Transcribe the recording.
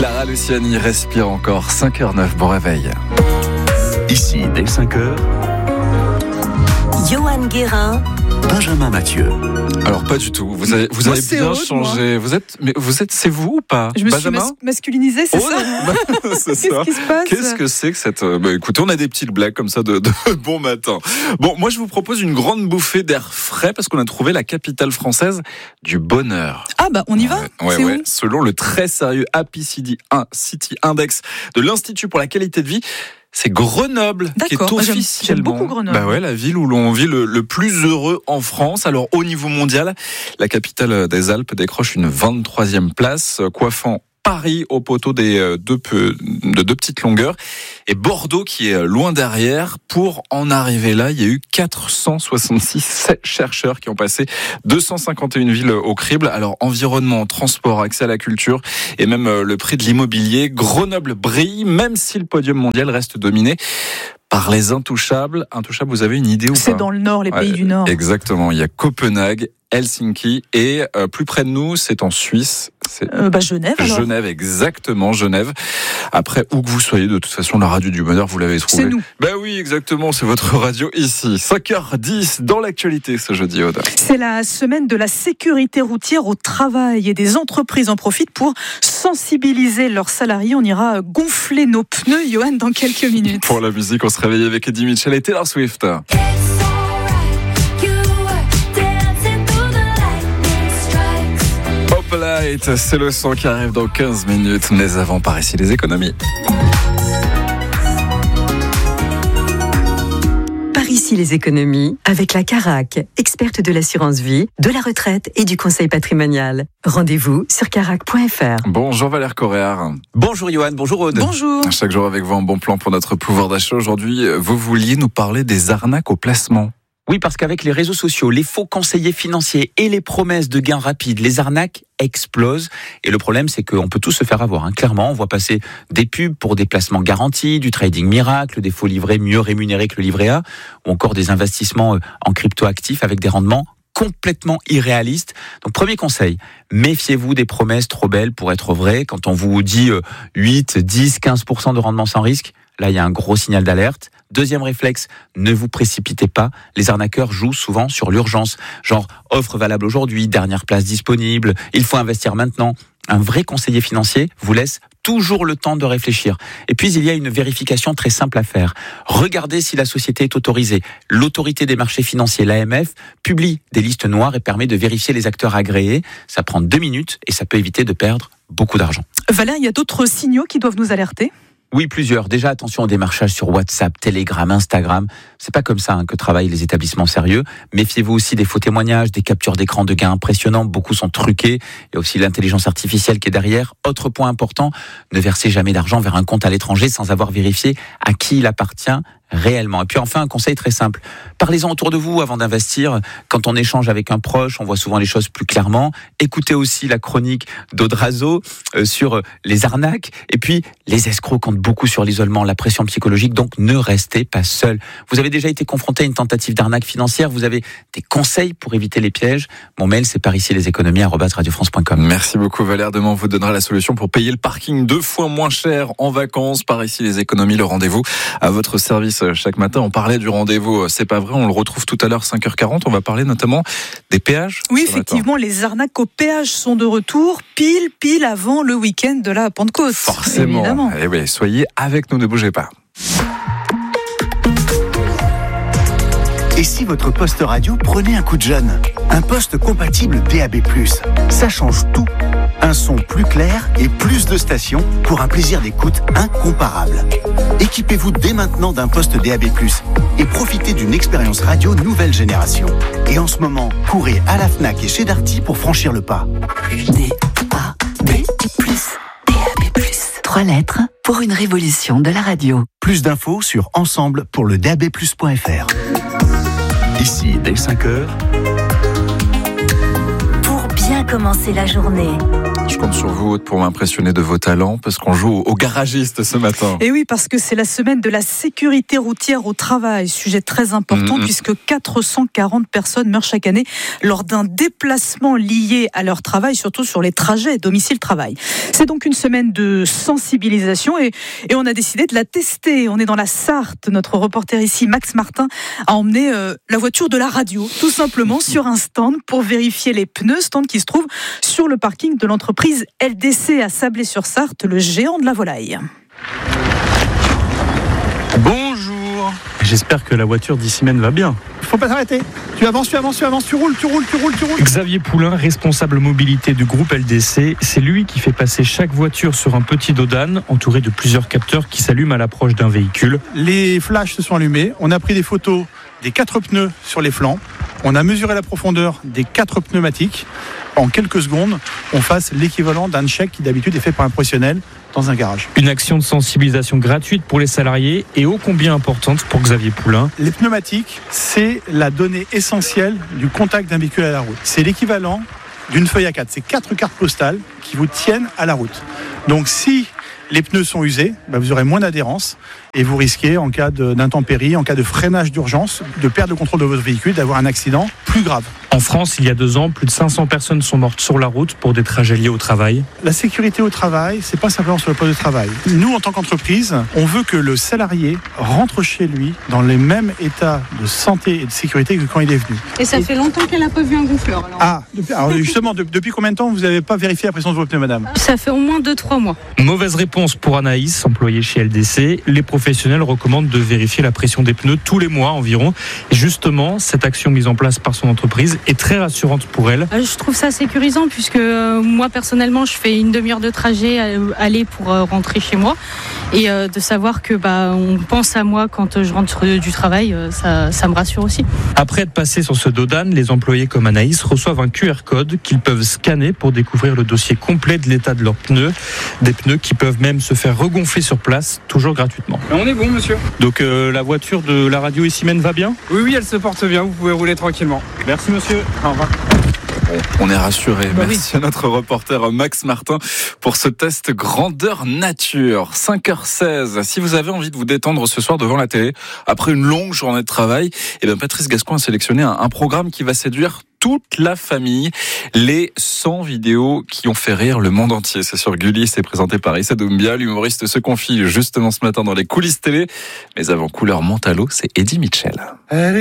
Clara Luciani respire encore. 5h09, bon réveil. Ici, dès 5h, Johan Guérin, Benjamin Mathieu. Alors pas du tout. Vous avez bien haute, changé. C'est vous ou pas? Je me Benjamin suis masculinisée, c'est ça? C'est ça. Qu'est-ce qui se passe? Qu'est-ce que c'est que cette... écoutez, on a des petites blagues comme ça de bon matin. Bon, moi je vous propose une grande bouffée d'air frais parce qu'on a trouvé la capitale française du bonheur. Ah bah on y va. C'est où? Selon le très sérieux Happy City Index de l'Institut pour la qualité de vie, c'est Grenoble qui est officiellement j'aime beaucoup Grenoble. la ville où l'on vit le plus heureux en France. Alors au niveau mondial, la capitale des Alpes décroche une 23e place, coiffant Paris au poteau de deux petites longueurs et Bordeaux qui est loin derrière. Pour en arriver là, il y a eu 466 chercheurs qui ont passé 251 villes au crible. Alors environnement, transport, accès à la culture et même le prix de l'immobilier. Grenoble brille, même si le podium mondial reste dominé par les intouchables. Intouchables, vous avez une idée ou pas? C'est dans le nord, les pays du nord. Exactement, il y a Copenhague, Helsinki et plus près de nous, c'est en Suisse. C'est Genève alors. Genève, exactement, Genève. Après, où que vous soyez, de toute façon, la radio du bonheur, vous l'avez trouvé. C'est nous. Oui, exactement, c'est votre radio ici. 5h10 dans l'actualité ce jeudi, Aude. C'est la semaine de la sécurité routière au travail et des entreprises en profitent pour sensibiliser leurs salariés. On ira gonfler nos pneus, Johan, dans quelques minutes. Pour la musique, on se réveille avec Eddie Mitchell et Taylor Swift. Light, c'est le son qui arrive dans 15 minutes, mais avant par ici les économies. par ici les économies avec la Carac, experte de l'assurance vie, de la retraite et du conseil patrimonial. Rendez-vous sur carac.fr. Bonjour Valère Coréard. Bonjour Johan, bonjour Aude. Bonjour. Chaque jour avec vous un bon plan pour notre pouvoir d'achat. Aujourd'hui, vous vouliez nous parler des arnaques au placement. Oui, parce qu'avec les réseaux sociaux, les faux conseillers financiers et les promesses de gains rapides, les arnaques explosent. Et le problème, c'est qu'on peut tous se faire avoir. Clairement, on voit passer des pubs pour des placements garantis, du trading miracle, des faux livrets mieux rémunérés que le livret A, ou encore des investissements en crypto-actifs avec des rendements complètement irréalistes. Donc, premier conseil, méfiez-vous des promesses trop belles pour être vraies. Quand on vous dit 8, 10, 15% de rendement sans risque, là, il y a un gros signal d'alerte. Deuxième réflexe, ne vous précipitez pas. Les arnaqueurs jouent souvent sur l'urgence. Genre, offre valable aujourd'hui, dernière place disponible, il faut investir maintenant. Un vrai conseiller financier vous laisse toujours le temps de réfléchir. Et puis, il y a une vérification très simple à faire. Regardez si la société est autorisée. L'autorité des marchés financiers, l'AMF, publie des listes noires et permet de vérifier les acteurs agréés. Ça prend 2 minutes et ça peut éviter de perdre beaucoup d'argent. Valère, il y a d'autres signaux qui doivent nous alerter ? Oui, plusieurs. Déjà, attention au démarchage sur WhatsApp, Telegram, Instagram. C'est pas comme ça que travaillent les établissements sérieux. Méfiez-vous aussi des faux témoignages, des captures d'écran de gains impressionnants. Beaucoup sont truqués. Il y a aussi l'intelligence artificielle qui est derrière. Autre point important, ne versez jamais d'argent vers un compte à l'étranger sans avoir vérifié à qui il appartient réellement. Et puis enfin, un conseil très simple. Parlez-en autour de vous avant d'investir. Quand on échange avec un proche, on voit souvent les choses plus clairement. Écoutez aussi la chronique d'Aude Razo sur les arnaques. Et puis, les escrocs comptent beaucoup sur l'isolement, la pression psychologique. Donc, ne restez pas seul. Vous avez déjà été confronté à une tentative d'arnaque financière. Vous avez des conseils pour éviter les pièges. Mon mail, c'est par ici leséconomies@radiofrance.com. Merci beaucoup Valère. Demain, on vous donnera la solution pour payer le parking 2 fois moins cher en vacances. Par ici les économies, le rendez-vous à votre service chaque matin. On parlait du rendez-vous, c'est pas vrai, on le retrouve tout à l'heure 5h40. On va parler notamment des péages. Oui, effectivement, les arnaques aux péages sont de retour pile avant le week-end de la Pentecôte. Forcément. Évidemment. Eh oui, soyez avec nous, ne bougez pas. Et si votre poste radio prenait un coup de jeune ? Un poste compatible DAB+. Ça change tout. Un son plus clair et plus de stations pour un plaisir d'écoute incomparable. Équipez-vous dès maintenant d'un poste DAB+, et profitez d'une expérience radio nouvelle génération. Et en ce moment, courez à la Fnac et chez Darty pour franchir le pas. DAB+. 3 lettres pour une révolution de la radio. Plus d'infos sur ensemble pour le DAB+.fr. Ici, dès 5h. Pour bien commencer la journée. Je compte sur vous pour m'impressionner de vos talents parce qu'on joue au garagiste ce matin. Et oui, parce que c'est la semaine de la sécurité routière au travail, sujet très important puisque 440 personnes meurent chaque année lors d'un déplacement lié à leur travail, surtout sur les trajets domicile-travail. C'est donc une semaine de sensibilisation et on a décidé de la tester. On est dans la Sarthe. Notre reporter ici, Max Martin, a emmené la voiture de la radio, tout simplement sur un stand pour vérifier les pneus, stand qui se trouve sur le parking de l'entreprise LDC à Sablé-sur-Sarthe, le géant de la volaille. Bonjour. J'espère que la voiture d'Issimène va bien. Faut pas t'arrêter. Tu avances, tu roules. Xavier Poulain, responsable mobilité du groupe LDC, c'est lui qui fait passer chaque voiture sur un petit dos d'âne entouré de plusieurs capteurs qui s'allument à l'approche d'un véhicule. Les flashs se sont allumés. On a pris des photos des 4 pneus sur les flancs. On a mesuré la profondeur des 4 pneumatiques. En quelques secondes, on fasse l'équivalent d'un check qui d'habitude est fait par un professionnel dans un garage. Une action de sensibilisation gratuite pour les salariés et ô combien importante pour Xavier Poulain. Les pneumatiques, c'est la donnée essentielle du contact d'un véhicule à la route. C'est l'équivalent d'une feuille A4. C'est 4 cartes postales qui vous tiennent à la route. Donc si les pneus sont usés, vous aurez moins d'adhérence et vous risquez, en cas d'intempérie, en cas de freinage d'urgence, de perdre le contrôle de votre véhicule, d'avoir un accident plus grave. En France, il y a 2 ans, plus de 500 personnes sont mortes sur la route pour des trajets liés au travail. La sécurité au travail, c'est pas simplement sur le poste de travail. Nous, en tant qu'entreprise, on veut que le salarié rentre chez lui dans les mêmes états de santé et de sécurité que quand il est venu. Et ça fait longtemps qu'elle n'a pas vu un gonfleur. Alors justement, depuis combien de temps vous n'avez pas vérifié la présence de vos pneus, madame ? Ça fait au moins 2-3 mois. Mauvaise réponse pour Anaïs, employée chez LDC. Les professionnels recommandent de vérifier la pression des pneus tous les mois environ. Et justement, cette action mise en place par son entreprise est très rassurante pour elle. Je trouve ça sécurisant puisque moi personnellement je fais une demi-heure de trajet aller pour rentrer chez moi et de savoir que on pense à moi quand je rentre du travail, ça me rassure aussi. Après être passé sur ce dos d'âne, les employés comme Anaïs reçoivent un QR code qu'ils peuvent scanner pour découvrir le dossier complet de l'état de leurs pneus, des pneus qui peuvent même se faire regonfler sur place, toujours gratuitement. On est bon, monsieur. Donc la voiture de la radio Issimène va bien ? Oui, elle se porte bien, vous pouvez rouler tranquillement. Merci monsieur. Au revoir. On est rassurés. Merci à notre reporter Max Martin pour ce test grandeur nature. 5h16. Si vous avez envie de vous détendre ce soir devant la télé, après une longue journée de travail, Patrice Gascoin a sélectionné un programme qui va séduire toute la famille. Les 100 vidéos qui ont fait rire le monde entier. C'est sur Gulli, c'est présenté par Issa Doumbia. L'humoriste se confie justement ce matin dans les coulisses télé. Mais avant couleur mentalo, c'est Eddie Mitchell.